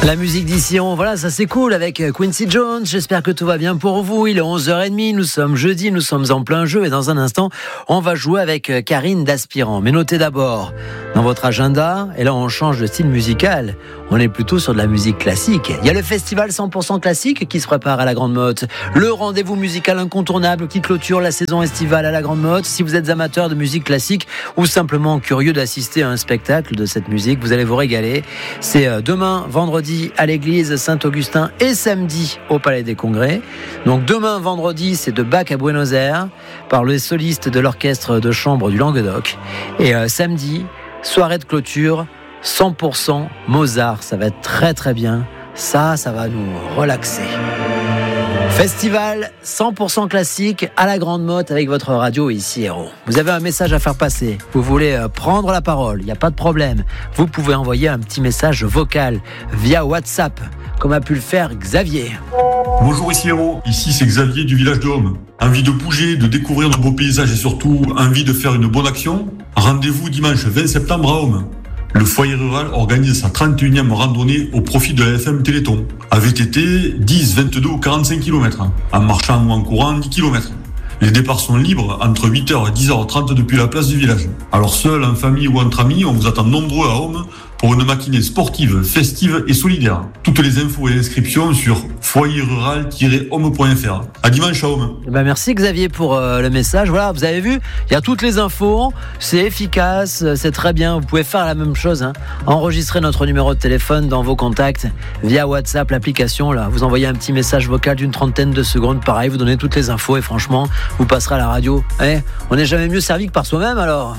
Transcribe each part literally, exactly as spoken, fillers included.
La musique d'ici, on, voilà, ça c'est cool avec Quincy Jones. J'espère que tout va bien pour vous. Il est onze heures trente, nous sommes jeudi, nous sommes en plein jeu et dans un instant, on va jouer avec Karine d'Aspirant. Mais notez d'abord, dans votre agenda, et là on change de style musical, on est plutôt sur de la musique classique. Il y a le festival cent pour cent classique qui se prépare à la Grande Motte. Le rendez-vous musical incontournable qui clôture la saison estivale à la Grande Motte. Si vous êtes amateur de musique classique ou simplement curieux d'assister à un spectacle de cette musique, vous allez vous régaler. C'est demain, vendredi, à l'église Saint-Augustin et samedi au Palais des Congrès. Donc demain, vendredi, c'est de Bach à Buenos Aires par le soliste de l'orchestre de chambre du Languedoc. Et euh, samedi, soirée de clôture, cent pour cent Mozart. Ça va être très très bien. Ça, ça va nous relaxer. Festival cent pour cent classique à la Grande Motte avec votre radio ici Héros. Vous avez un message à faire passer, vous voulez prendre la parole, il n'y a pas de problème. Vous pouvez envoyer un petit message vocal via WhatsApp, comme a pu le faire Xavier. Bonjour ici Héros, ici c'est Xavier du village de Homme. Envie de bouger, de découvrir de beaux paysages et surtout envie de faire une bonne action? Rendez-vous dimanche vingt septembre à Homme. Le foyer rural organise sa trente et unième randonnée au profit de la F M Téléthon. À V T T, dix, vingt-deux ou quarante-cinq kilomètres. En marchant ou en courant, dix kilomètres. Les départs sont libres entre huit heures et dix heures trente depuis la place du village. Alors seul, en famille ou entre amis, on vous attend nombreux à Homme pour une matinée sportive, festive et solidaire. Toutes les infos et inscriptions sur foyer rural tiret homme point f r. À dimanche à Homme. Eh ben merci Xavier pour euh, le message. Voilà, vous avez vu, il y a toutes les infos, c'est efficace, c'est très bien. Vous pouvez faire la même chose, hein. Enregistrer notre numéro de téléphone dans vos contacts via WhatsApp, l'application. Là, vous envoyez un petit message vocal d'une trentaine de secondes. Pareil, vous donnez toutes les infos et franchement, vous passerez à la radio. Eh, on n'est jamais mieux servi que par soi-même alors.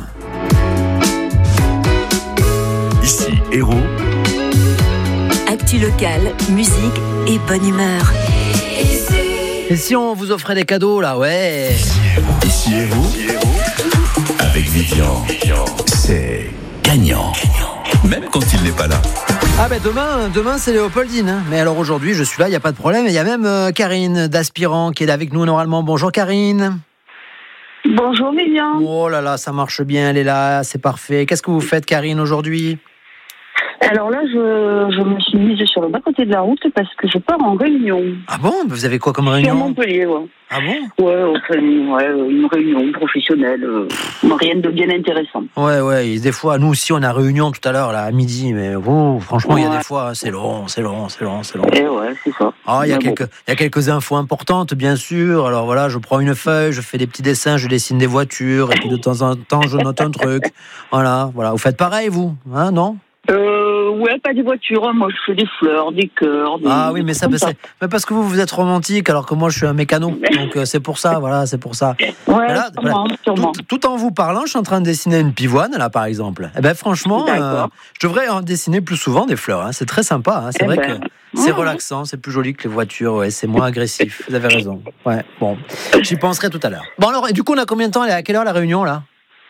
Ici Héros. Actu locale, musique et bonne humeur. Et si on vous offrait des cadeaux là, ouais. Ici Héros. Avec Vivian, c'est gagnant. Même quand il n'est pas là. Ah ben demain, demain c'est Léopoldine. Hein. Mais alors aujourd'hui, je suis là, il n'y a pas de problème. Il y a même euh, Karine d'Aspirant qui est avec nous normalement. Bonjour Karine. Bonjour Vivian. Oh là là, ça marche bien, elle est là, c'est parfait. Qu'est-ce que vous faites Karine aujourd'hui ? Alors là, je, je me suis mise sur le bas-côté de la route parce que je pars en réunion. Ah bon ? Vous avez quoi comme Sur réunion ? Montpellier, ouais. Ah bon ? Ouais, enfin, ouais, une réunion professionnelle, euh, rien de bien intéressant. Ouais, ouais, et des fois, nous aussi on a réunion tout à l'heure, là, à midi, mais oh, franchement, il ouais. y a des fois, c'est long, c'est long, c'est long, c'est long. Et ouais, c'est ça. Ah, il y a quelques, bon. il y a quelques infos importantes, bien sûr. Alors voilà, je prends une feuille, je fais des petits dessins, je dessine des voitures, et puis de temps en temps, je note un truc. Voilà, voilà. Vous faites pareil, vous, hein, non ? Euh, ouais, pas des voitures, moi je fais des fleurs, des cœurs. Des, ah oui, mais ça, ça. C'est, mais parce que vous, vous êtes romantique, alors que moi je suis un mécano, donc euh, c'est pour ça, voilà, c'est pour ça. Ouais, là, sûrement, voilà. sûrement. Tout, tout en vous parlant, je suis en train de dessiner une pivoine, là, par exemple. Eh ben, franchement, euh, je devrais en dessiner plus souvent des fleurs, hein. C'est très sympa, hein. C'est eh vrai ben. que c'est mmh. relaxant, c'est plus joli que les voitures, ouais, c'est moins agressif, vous avez raison. Ouais, bon, j'y penserai tout à l'heure. Bon alors, et du coup, on a combien de temps, à quelle heure la réunion, là ?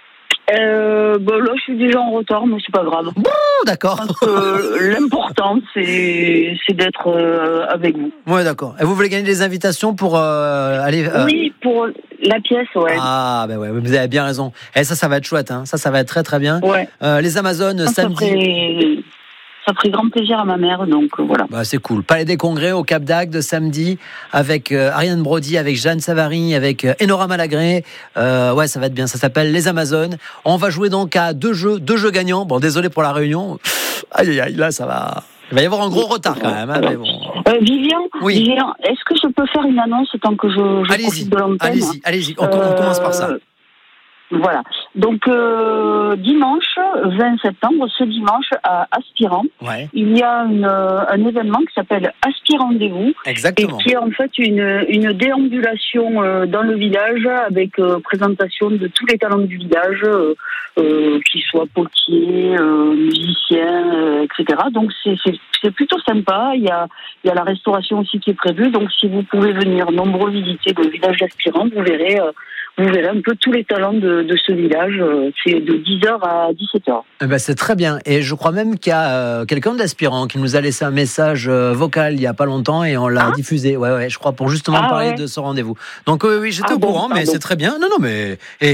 Euh, bah là, je suis déjà en retard, mais c'est pas grave. Bon, d'accord. Euh, l'important, c'est, c'est d'être euh, avec vous. Ouais, d'accord. Et vous voulez gagner des invitations pour euh, aller euh... Oui, pour la pièce, ouais. Ah, ben ouais, vous avez bien raison. Et ça, ça va être chouette, hein. Ça, ça va être très, très bien. Ouais. Euh, les Amazones, ça, samedi. Ça ferait... Ça ferait grand plaisir à ma mère, donc euh, voilà. Bah, c'est cool. Palais des Congrès au Cap d'Agde samedi avec euh, Ariane Brody, avec Jeanne Savary, avec euh, Enora Malagré. Euh, ouais, ça va être bien. Ça s'appelle Les Amazones. On va jouer donc à deux jeux, deux jeux gagnants. Bon, désolé pour la réunion. Aïe, aïe, aïe, là, ça va. Il va y avoir un gros retard quand même. Hein, mais bon. euh, Vivian, oui. Vivian, est-ce que je peux faire une annonce tant que je, je allez-y, profite de l'antenne ? Allez-y, allez-y. On, euh, on commence par ça. Voilà. Donc euh, dimanche vingt septembre, ce dimanche à Aspirant, ouais. il y a une, un événement qui s'appelle Aspirandez-vous. Exactement. Et qui est en fait une, une déambulation euh, dans le village avec euh, présentation de tous les talents du village, euh, euh, qu'ils soient potiers, euh, musiciens, euh, et cetera. Donc c'est, c'est, c'est plutôt sympa. Il y a, il y a la restauration aussi qui est prévue. Donc si vous pouvez venir nombreux visiter le village d'Aspirant, vous verrez... Euh, Vous verrez un peu tous les talents de, de ce village. C'est de dix heures à dix-sept heures. Eh ben c'est très bien. Et je crois même qu'il y a euh, quelqu'un d'Aspirant qui nous a laissé un message euh, vocal il n'y a pas longtemps et on l'a ah diffusé. Ouais, ouais, je crois, pour justement ah parler ouais. de ce rendez-vous. Donc euh, oui, j'étais ah au bon, courant, pardon. Mais c'est très bien. Non, non, mais... Et,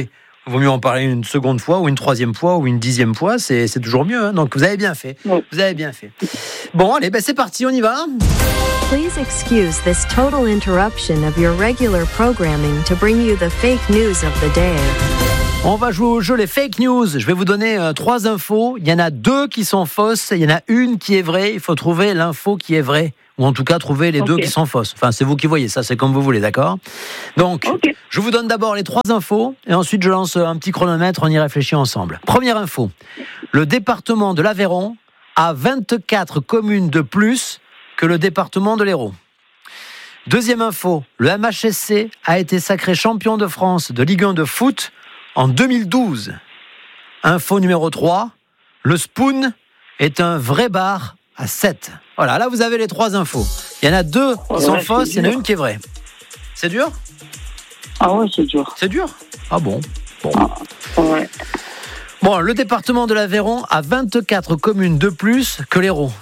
vaut mieux en parler une seconde fois ou une troisième fois ou une dixième fois, c'est, c'est toujours mieux. Hein. Donc vous avez bien fait. Oui. Vous avez bien fait. Bon, allez, ben c'est parti, on y va. Please excuse this total interruption of your regular programming to bring you the fake news of the day. On va jouer au jeu les fake news. Je vais vous donner euh, trois infos. Il y en a deux qui sont fausses. Il y en a une qui est vraie. Il faut trouver l'info qui est vraie. Ou en tout cas, trouver les okay. deux qui sont fausses. Enfin, c'est vous qui voyez. Ça, c'est comme vous voulez, d'accord ? Donc, okay. je vous donne d'abord les trois infos. Et ensuite, je lance un petit chronomètre. On y réfléchit ensemble. Première info. Le département de l'Aveyron a vingt-quatre communes de plus que le département de l'Hérault. Deuxième info. Le M H S C a été sacré champion de France de Ligue un de foot en deux mille douze. Info numéro trois, le Spoon est un vrai bar à sept. Voilà, là vous avez les trois infos. Il y en a deux qui ouais, sont ouais, fausses, il y en a une qui est vraie. C'est dur ? Ah ouais, c'est dur. C'est dur ? Ah bon, bon. Ah, ouais. Bon, le département de l'Aveyron a vingt-quatre communes de plus que l'Hérault.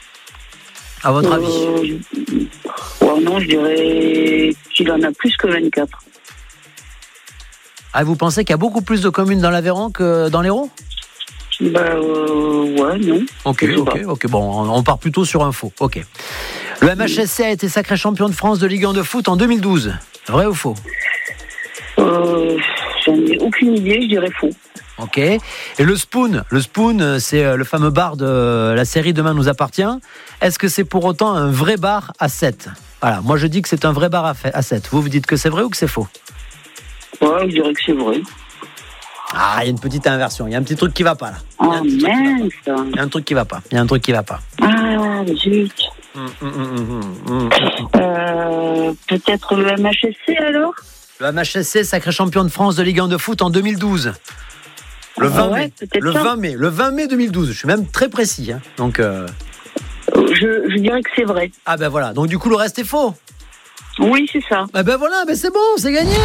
À votre euh, avis ? Ouais, non, je dirais qu'il en a plus que vingt-quatre. Ah, vous pensez qu'il y a beaucoup plus de communes dans l'Aveyron que dans l'Hérault ? Bah euh, ouais, non. Ok, ok, ok. Bon, on part plutôt sur un faux. Ok. Le M H S C a été sacré champion de France de Ligue un de foot en deux mille douze. Vrai ou faux ? Euh, j'en ai aucune idée, je dirais faux. Ok. Et le Spoon, le Spoon, c'est le fameux bar de la série Demain nous appartient. Est-ce que c'est pour autant un vrai bar à sept ? Voilà. Moi, je dis que c'est un vrai bar à sept. Vous, vous dites que c'est vrai ou que c'est faux ? Ouais, je dirais que c'est vrai. Ah, il y a une petite inversion. Il y a un petit truc qui va pas là. Oh mince. Il y a un truc qui va pas. Il y a un truc qui va pas. Ah, zut. Mmh, mmh, mmh, mmh. Euh, peut-être le M H S C alors ? Le M H S C, sacré champion de France de Ligue un de foot en deux mille douze. Le vingt mai. Le vingt mai. Le vingt mai deux mille douze. Je suis même très précis. Hein. Donc. Euh... Je, je dirais que c'est vrai. Ah ben voilà. Donc du coup, le reste est faux. Oui, c'est ça. Eh ben voilà, ben c'est bon, c'est gagné.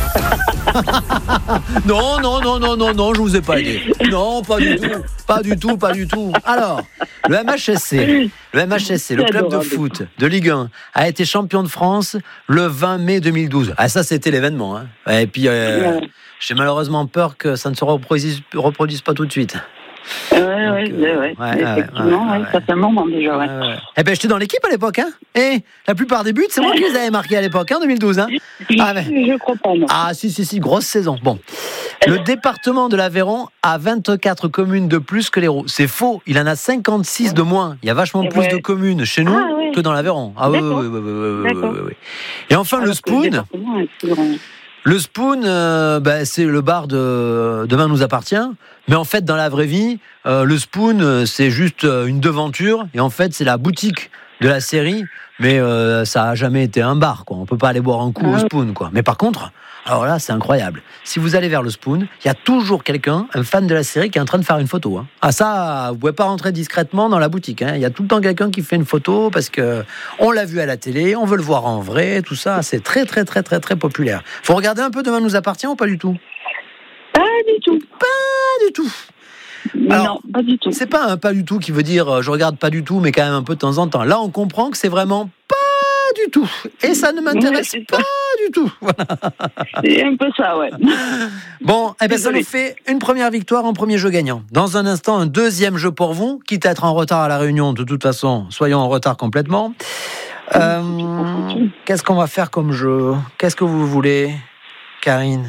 Non, non, non, non, non, non, je vous ai pas aidé. Non, pas du tout, pas du tout, pas du tout. Alors, le M H S C, le M H S C, le club de foot de Ligue un, a été champion de France le vingt mai deux mille douze. Ah ça, c'était l'événement. Hein. Et puis, euh, j'ai malheureusement peur que ça ne se reproduise, reproduise pas tout de suite. Ouais, ouais, ouais, ouais, ouais, effectivement, ouais, ouais, ouais. Ça fait un moment déjà, ouais. ouais, ouais. Eh ben, j'étais dans l'équipe à l'époque, hein. Et la plupart des buts, c'est moi qui les avais marqués à l'époque, en deux mille douze, hein. Ah, mais... Je crois pas, non. Ah, si, si, si, grosse saison. Bon. Le département de l'Aveyron a vingt-quatre communes de plus que l'Hérault. C'est faux, il en a cinquante-six de moins. Il y a vachement plus ouais. de communes chez nous ah, ouais. que dans l'Aveyron. Ah oui, oui, oui, oui, oui, oui, oui. Et enfin, alors le Spoon. Le Spoon, euh, bah, c'est le bar de Demain nous appartient. Mais en fait, dans la vraie vie, euh, le Spoon, c'est juste une devanture. Et en fait, c'est la boutique de la série. Mais euh, ça n'a jamais été un bar, quoi. On ne peut pas aller boire un coup au Spoon, quoi. Mais par contre, alors là, c'est incroyable. Si vous allez vers le Spoon, il y a toujours quelqu'un, un fan de la série, qui est en train de faire une photo. Hein. Ah ça, vous ne pouvez pas rentrer discrètement dans la boutique. Hein. Il y a tout le temps quelqu'un qui fait une photo parce qu'on l'a vu à la télé, on veut le voir en vrai, tout ça. C'est très, très, très, très, très populaire. Il faut regarder un peu Demain nous appartient ou pas du tout ? Pas du tout. Pas du tout. Alors, non, pas du tout. C'est pas un pas du tout qui veut dire euh, je regarde pas du tout, mais quand même un peu de temps en temps. Là, on comprend que c'est vraiment pas du tout. Et ça ne m'intéresse oui, pas du tout. Voilà. C'est un peu ça, ouais. Bon, eh ben, ça nous fait une première victoire en premier jeu gagnant. Dans un instant, un deuxième jeu pour vous, quitte à être en retard à la réunion. De toute façon, soyons en retard complètement. Euh, qu'est-ce qu'on va faire comme jeu ? Qu'est-ce que vous voulez, Karine ?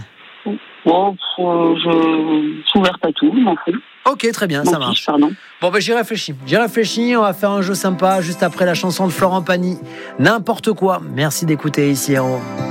Bon, je suis ouverte à tout, je m'en fous. Ok, très bien, bon, ça marche. Pardon. Bon, ben j'y réfléchis. J'y réfléchis, on va faire un jeu sympa juste après la chanson de Florent Pagny. N'importe quoi. Merci d'écouter ici, Héros.